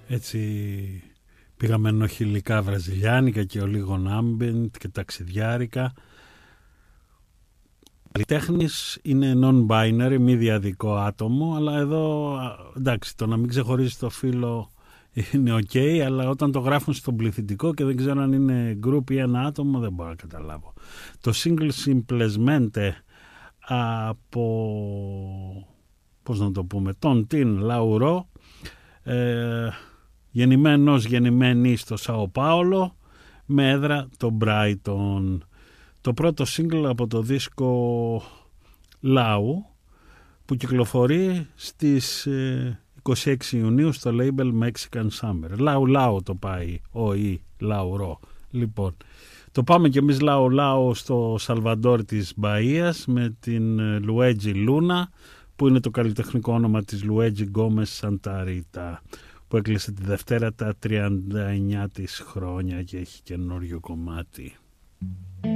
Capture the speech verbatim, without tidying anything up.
Έτσι πήγαμε ενοχηλικά βραζιλιάνικα και ο λίγων ambient και ταξιδιάρικα. Η τέχνης είναι non-binary, μη διαδικό άτομο, αλλά εδώ εντάξει, το να μην ξεχωρίζει το φύλο είναι ok, αλλά όταν το γράφουν στον πληθυντικό και δεν ξέρω αν είναι group ή ένα άτομο, δεν μπορώ να καταλάβω. Το single Simplesmente από, πώς να το πούμε, τον Τιν Λαουρό, ε, γεννημένος γεννημένη στο Σαο Πάολο, με έδρα το Brighton. Το πρώτο single από το δίσκο Λάου, που κυκλοφορεί στις είκοσι έξι Ιουνίου στο label Mexican Summer. Λάου Λάου το πάει, ο ή Λάου Ρο. Λοιπόν, το πάμε κι εμείς Λάου Λάου στο Σαλβαντόρ της Μπαΐας με την Λουέτζι Λούνα, που είναι το καλλιτεχνικό όνομα της Λουέτζι Γκόμες Σανταρίτα, που έκλεισε τη Δευτέρα τα τριάντα εννιά της χρόνια και έχει καινούριο κομμάτι.